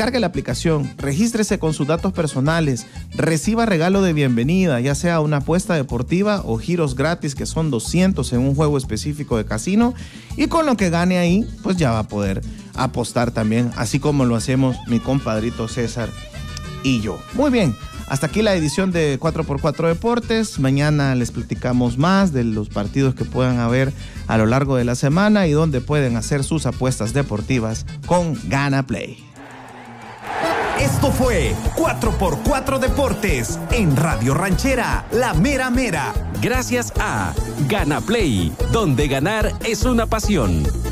descargue la aplicación, regístrese con sus datos personales, reciba regalo de bienvenida, ya sea una apuesta deportiva o giros gratis que son 200 en un juego específico de casino, y con lo que gane ahí, pues ya va a poder apostar también, así como lo hacemos mi compadrito César y yo. Muy bien, hasta aquí la edición de 4x4 Deportes. Mañana les platicamos más de los partidos que puedan haber a lo largo de la semana y donde pueden hacer sus apuestas deportivas con Gana Play. Esto fue 4x4 Deportes en Radio Ranchera, La Mera Mera. Gracias a Gana Play, donde ganar es una pasión.